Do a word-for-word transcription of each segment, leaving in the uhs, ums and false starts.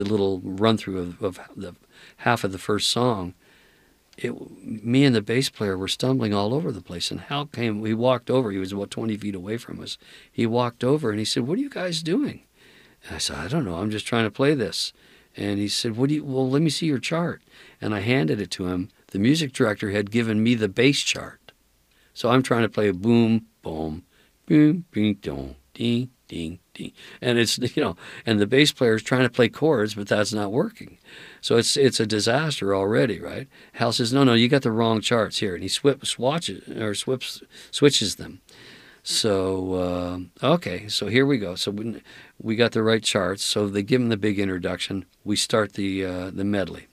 the little run through of, of the half of the first song, it, me and the bass player were stumbling all over the place. And Hal came, he walked over, he was about twenty feet away from us. He walked over and he said, "What are you guys doing?" And I said, "I don't know, I'm just trying to play this." And he said, "What do you, well, let me see your chart." And I handed it to him. The music director had given me the bass chart. So I'm trying to play a boom, boom, boom, boom, dong, ding, ding, ding. And it's, you know, and the bass player is trying to play chords, but that's not working. So it's it's a disaster already, right? Hal says, "No, no, you got the wrong charts here." And he swip, swatches, or swips, switches them. So, uh, okay, so here we go. So we, we got the right charts. So they give him the big introduction. We start the uh, the medley.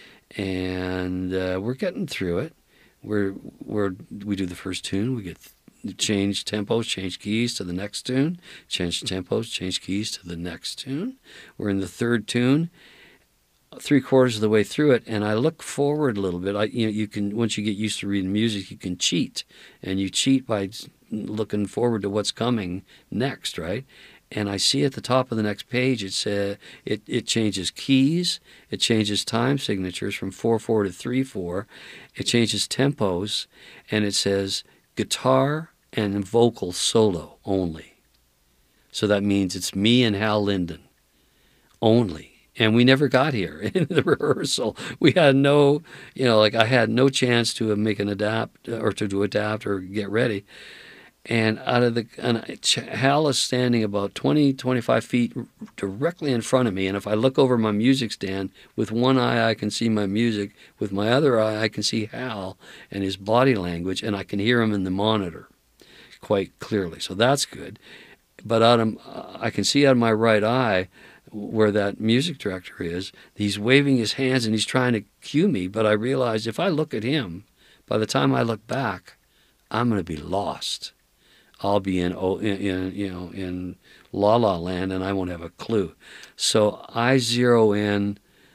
And uh, we're getting through it. We're, we're, we do the first tune. We get change tempos, change keys to the next tune, change tempos, change keys to the next tune. We're in the third tune, three quarters of the way through it, and I look forward a little bit. I, you know, you can, once you get used to reading music, you can cheat, and you cheat by looking forward to what's coming next, right? And I see at the top of the next page, it's, uh, it, it changes keys, it changes time signatures from four four to three four, it changes tempos, and it says guitar and vocal solo only. So that means it's me and Hal Linden only. And we never got here in the rehearsal. We had no, you know, like I had no chance to make an adapt or to, to adapt or get ready. And out of the, and Hal is standing about twenty, twenty-five feet directly in front of me. And if I look over my music stand, with one eye I can see my music, with my other eye I can see Hal and his body language, and I can hear him in the monitor quite clearly. So that's good. But out of, I can see out of my right eye where that music director is. He's waving his hands and he's trying to cue me, but I realized if I look at him, by the time I look back, I'm going to be lost. I'll be in, in, in, you know, in La La Land, and I won't have a clue. So I zero in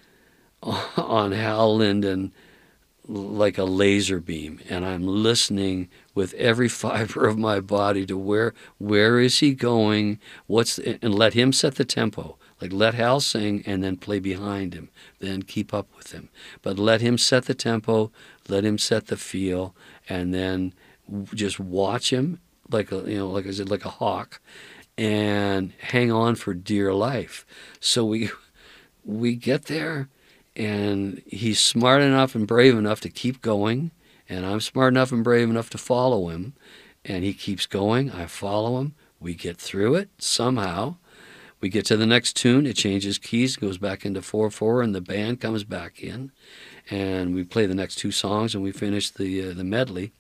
on Hal Linden like a laser beam, and I'm listening with every fiber of my body to where where is he going? What's the, and let him set the tempo. Like let Hal sing and then play behind him, then keep up with him. But let him set the tempo, let him set the feel, and then just watch him. Like a, you know, like I said, like a hawk, and hang on for dear life. So we we get there, and he's smart enough and brave enough to keep going, and I'm smart enough and brave enough to follow him, and he keeps going. I follow him. We get through it somehow. We get to the next tune. It changes keys, goes back into four four, and the band comes back in, and we play the next two songs, and we finish the uh, the medley.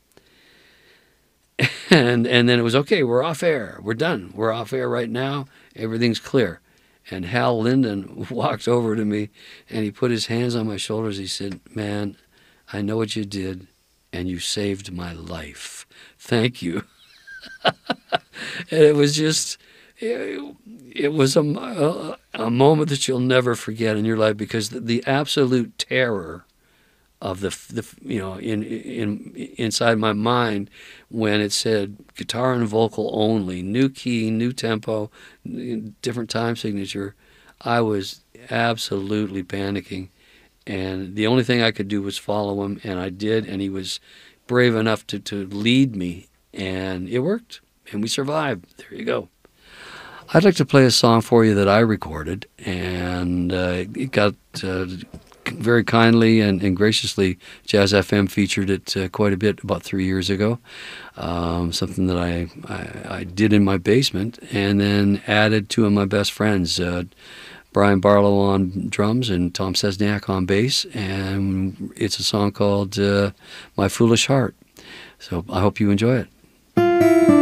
And and then it was, okay, we're off air. We're done. We're off air right now. Everything's clear. And Hal Linden walked over to me, and he put his hands on my shoulders. He said, "Man, I know what you did, and you saved my life. Thank you." And it was just, it, it was a, a, a moment that you'll never forget in your life, because the, the absolute terror of the, the you know, in in inside my mind when it said guitar and vocal only, new key, new tempo, different time signature, I was absolutely panicking. And the only thing I could do was follow him, and I did, and he was brave enough to, to lead me, and it worked, and we survived. There you go. I'd like to play a song for you that I recorded, and uh, it got... Uh, very kindly and, and graciously, Jazz F M featured it uh, quite a bit about three years ago. Um, something that I, I I did in my basement, and then added two of my best friends, uh, Brian Barlow on drums and Tom Sesniak on bass, and it's a song called uh, My Foolish Heart. So I hope you enjoy it.